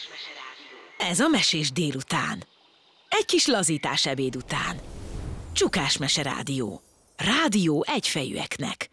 Ez a Mesés délután. Egy kis lazítás ebéd után. Csukás Mese Rádió. Rádió egyfejűeknek.